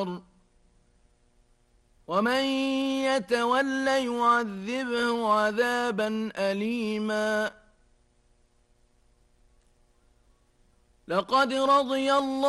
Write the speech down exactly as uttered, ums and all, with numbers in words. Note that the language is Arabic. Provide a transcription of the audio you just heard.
ومن يتول يعذبه عذابا أليما لقد رضي الله